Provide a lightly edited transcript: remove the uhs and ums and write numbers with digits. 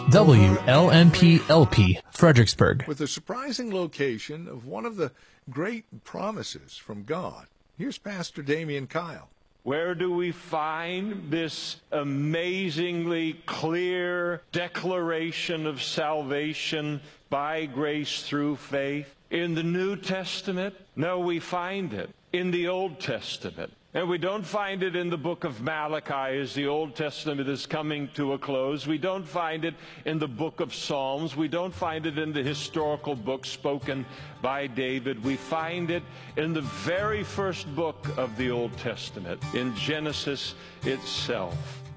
WLNP-LP, Fredericksburg. With the surprising location of one of the great promises from God. Here's Pastor Damian Kyle. Where do we find this amazingly clear declaration of salvation by grace through faith? In the New Testament? No, we find it in the Old Testament. And we don't find it in the book of Malachi as the Old Testament is coming to a close. We don't find it in the book of Psalms. We don't find it in the historical books spoken by David. We find it in the very first book of the Old Testament, in Genesis itself.